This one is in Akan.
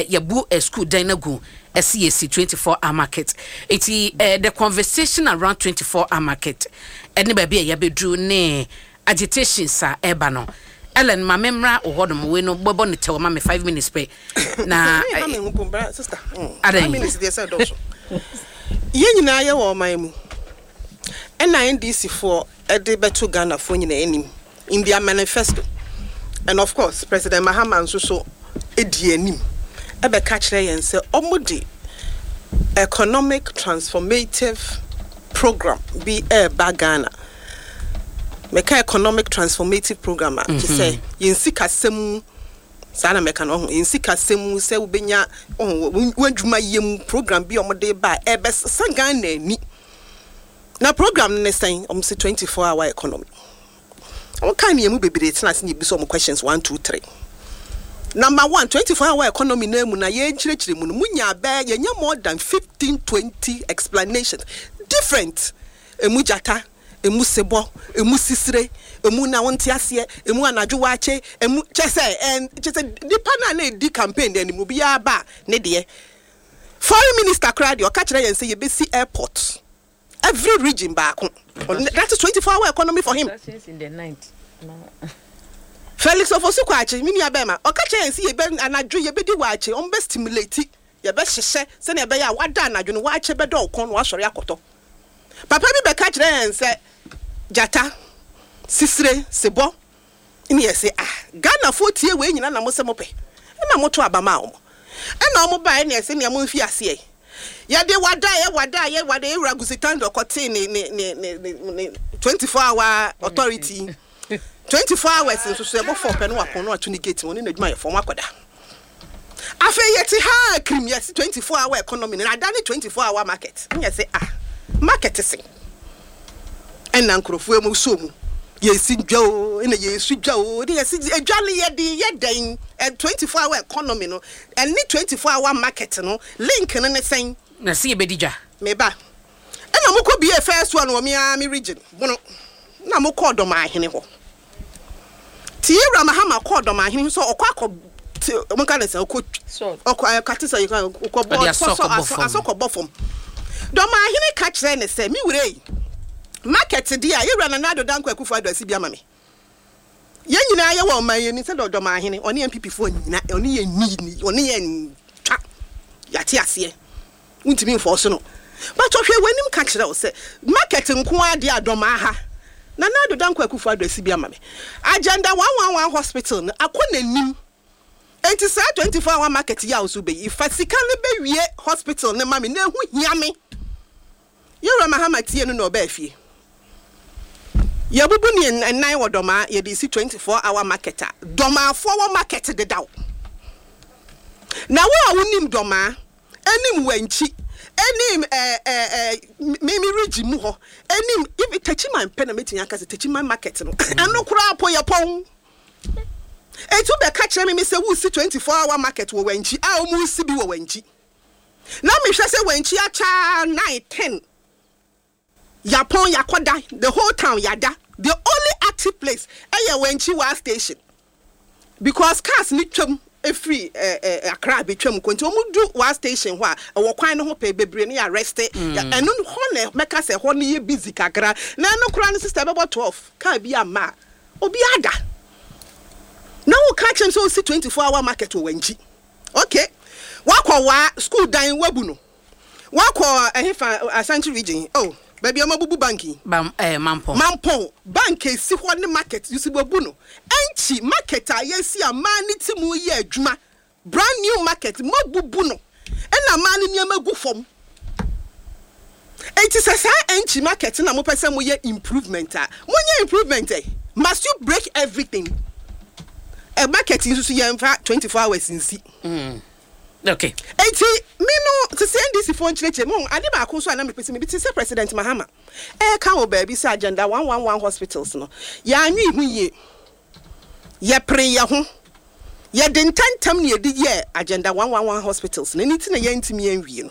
yabu a school dynago SCAC 24-hour market. The conversation around 24-hour market. Any baby yabedru ne agitation sa ebano. Ellen, my memory or what we no bobon tell mammy 5 minutes pay. Na sister. 5 minutes they said also. Yen na ya wo man mu. And NDC for a debate Ghana for in their manifesto. And of course, President Mahama so edienim. Ebe catch and say omudi economic transformative program be a Ghana. Meka economic transformative program to say yinsika semu sana meka no yinsika semu se ubenya wadwuma yem program bi omode ba ebe Ghana ni na program ne say say 24-hour economy. O kan yemu bebere tina se ni bi so questions 1 2 3. Number 1, 24-hour economy na mu na ye chirechire mu no munya ba ye nya more than 15-20 explanations different emu jata emu sebo emu sisire emu na wonte ase emu anadwo wache emu chese dipa na di campaign de mu bia ba ne de foreign minister crowd o ka kire yen say ye be see airport every region back. That is 24-hour economy for him. Since in the 90s. Felix Ofosukwache mini abema o ka kire yen say ye be anadwo ye be di wache on be stimulate ye be hyehe se na be ya wada anadwo no wache be do kon no asori akoto papa bi be ka kire yen say jata sisire sebo ini ye say Ghana for tie we nyina na mo se mo pe na mo to abama o na mo ba na ye say na mo mfi ase ye de wada Ragusitando kote ni 24-hour authority 24 hours so se bo for pe no akon no atuni gate woni na adwuma ye form akoda afa yeti ha krim yes 24-hour economy na da 24-hour market nye say market sing ena nkrofo emu so mu ye si dwa o ena ye su dwa o de ye si adwale ye de ye dan 24-hour economy no eni 24-hour market no link no ne sen na si ebedija me ba ena mo ko bi e first one o mi region bono na mo ko do ma ahene ho Tira Mahama called on my him so okwa mo kan say okwa katisa you kan okwa so bofom do ma hini ka kire ne say mi wure market dia you run na do dan kwa kufu adasi bia ma me ye nyina ye wo man ye ni say do ma hini oni MPP fo nyina oni ye ni oni ye twa ya ti ase untimi mfo so no but ohwe wanim ka kire o say market nko ade adoma ha na do dan kwa kufu adasi bia ma me agenda 111 hospital akona nim enti sa 24-hour market ya osu be if sika ne be wie hospital ne ma me na hu hia me Yura Mahama tie no ba afie ya bubu ni nan wodoma ye di 24-hour market doma forward market de daw na wo awunim doma enim wanchi enim mimi regi mu ho enim if tachiman pena metin aka se tachiman market no anu kura apo ye pon etu be ka kire me say wo si 24-hour market wo wanchi a o mu si bi wo wanchi na me hwe se wanchi acha 9 10 yapon yakoda the whole town yada the only active place eye wanchi wa station because cars ni twam free Accra betwam konti omu du wa station ho a wo kwan no ho pe bebre ne arrest enu ho na meka se ho ne ye busy kakra na enu kura ne sister bebo 12 ka bi ama obi ada na wo ka chem so si 24-hour market wo wanchi okay wakọ wa school dan wabu no wakọ ehefa Ashanti region oh baby amabubu banki mampo bank esi ho ne market yusi babu no enchi market ayesi amani timu ye adwuma brand new market mabubu no ena amani ni amagu fom enti sasa enchi market na mo pese mo ye improvement must you break everything a market yusu ye 24 hours in see okay enti me no to send this phone chile mo ade ba ko so ana me pese me bi say President Mahama ka wo ba bi say agenda 111 hospitals no ya anwi hu ye ye pre ye ho ye de ntantam ne ye di ye agenda 111 hospitals na ni ti na ye ntimi anwie no